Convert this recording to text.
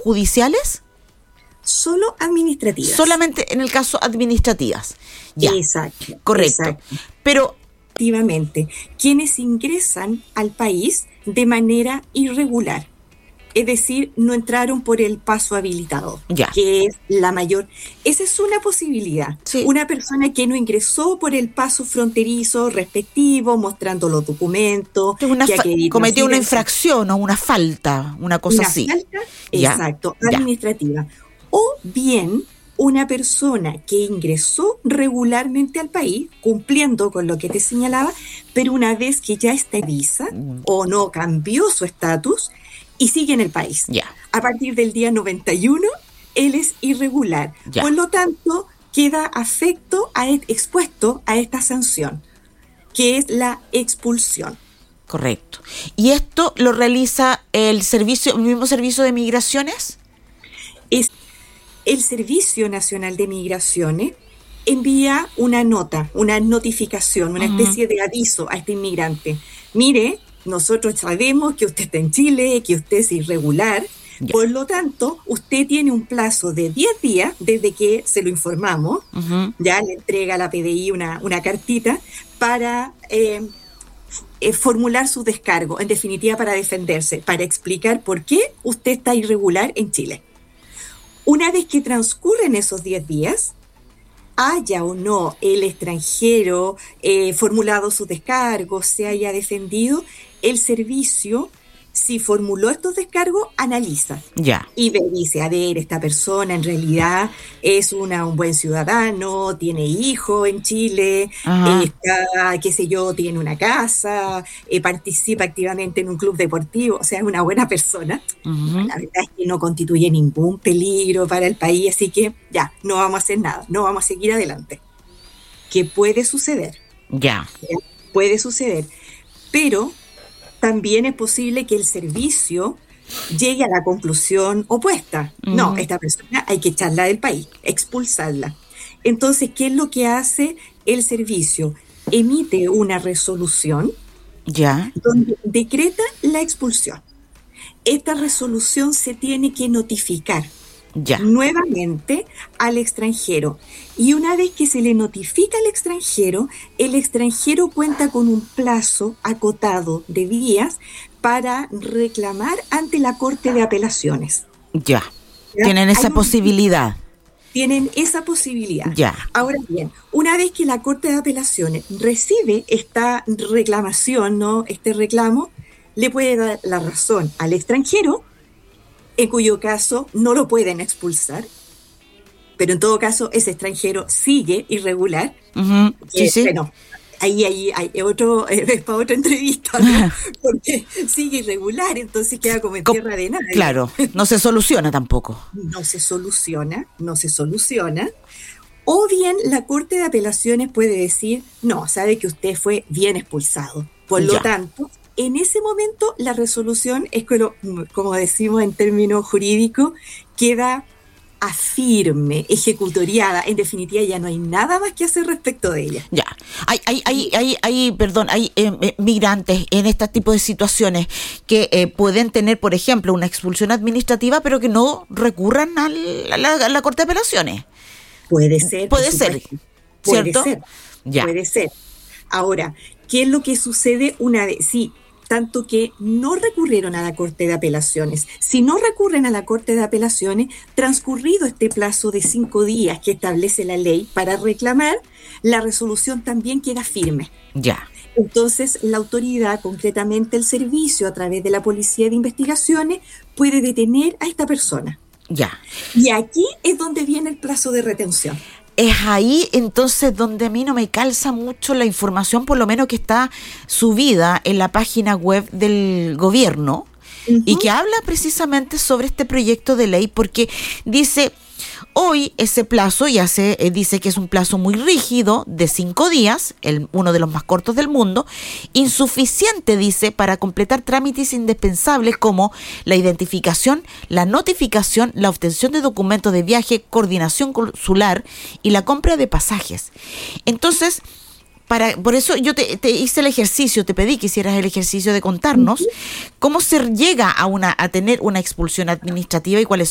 judiciales? Solo administrativas. Solamente en el caso administrativas. Ya. Exacto. Correcto. Exacto. Pero Efectivamente, quienes ingresan al país de manera irregular, es decir, no entraron por el paso habilitado, Ya. que es la mayor. Esa es una posibilidad. Sí. Una persona que no ingresó por el paso fronterizo respectivo, mostrando los documentos, que cometió una infracción o una falta, una cosa así. Una falta, Ya. exacto, Ya. administrativa. O bien una persona que ingresó regularmente al país, cumpliendo con lo que te señalaba, pero una vez que ya está en visa o no cambió su estatus y sigue en el país. Ya. A partir del día 91, él es irregular. Ya. Por lo tanto, queda expuesto a esta sanción, que es la expulsión. Correcto. ¿Y esto lo realiza el mismo servicio de migraciones? Es el Servicio Nacional de Migraciones envía una nota, una notificación, una especie de aviso a este inmigrante. Mire, nosotros sabemos que usted está en Chile, que usted es irregular, Ya. por lo tanto, usted tiene un plazo de 10 días desde que se lo informamos, ya le entrega a la PDI una cartita para formular su descargo, en definitiva para defenderse, para explicar por qué usted está irregular en Chile. Una vez que transcurren esos 10 días, haya o no el extranjero formulado su descargo, se haya defendido, el servicio, si formuló estos descargos, analiza. Ya. Y dice, a ver, esta persona en realidad es un buen ciudadano, tiene hijos en Chile, está, qué sé yo, tiene una casa, participa activamente en un club deportivo, o sea, es una buena persona. La verdad es que no constituye ningún peligro para el país, así que ya, no vamos a hacer nada, no vamos a seguir adelante. ¿Qué puede suceder? Ya. Puede suceder, pero también es posible que el servicio llegue a la conclusión opuesta. No, esta persona hay que echarla del país, expulsarla. Entonces, ¿qué es lo que hace el servicio? Emite una resolución Ya. donde decreta la expulsión. Esta resolución se tiene que notificar Ya. nuevamente al extranjero. Y una vez que se le notifica al extranjero, el extranjero cuenta con un plazo acotado de días para reclamar ante la Corte de Apelaciones. Ya. ¿Ya? Tienen esa posibilidad. Tienen esa posibilidad. Ya. Ahora bien, una vez que la Corte de Apelaciones recibe esta reclamación, ¿no? Este reclamo, le puede dar la razón al extranjero, en cuyo caso no lo pueden expulsar, pero en todo caso ese extranjero sigue irregular. Sí, sí. Bueno, ahí hay otro, es para otra entrevista, ¿no? Porque sigue irregular, entonces queda como en tierra de nadie. Claro, no se soluciona tampoco. No se soluciona. O bien la Corte de Apelaciones puede decir, no, sabe que usted fue bien expulsado. Por lo tanto, en ese momento la resolución es, como decimos en términos jurídicos, queda firme, ejecutoriada. En definitiva, ya no hay nada más que hacer respecto de ella. Ya. Hay migrantes en este tipo de situaciones que pueden tener, por ejemplo, una expulsión administrativa, pero que no recurran a la Corte de Apelaciones. Puede ser, ¿cierto? Puede ser. Ahora, ¿qué es lo que sucede una vez? Sí, tanto que no recurrieron a la Corte de Apelaciones. Si no recurren a la Corte de Apelaciones, transcurrido este plazo de 5 días que establece la ley para reclamar, la resolución también queda firme. Ya. Entonces, la autoridad, concretamente el servicio, a través de la Policía de Investigaciones, puede detener a esta persona. Ya. Y aquí es donde viene el plazo de retención. Es ahí entonces donde a mí no me calza mucho la información, por lo menos que está subida en la página web del gobierno, y que habla precisamente sobre este proyecto de ley, porque dice, hoy ese plazo ya se dice que es un plazo muy rígido de 5 días, uno de los más cortos del mundo, insuficiente, dice, para completar trámites indispensables como la identificación, la notificación, la obtención de documentos de viaje, coordinación consular y la compra de pasajes. Entonces, por eso yo te hice el ejercicio, te pedí que hicieras el ejercicio de contarnos cómo se llega a tener una expulsión administrativa y cuáles